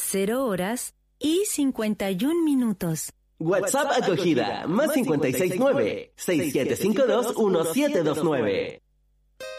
0 horas y 51 minutos. WhatsApp acogida, más 569-6752-1729.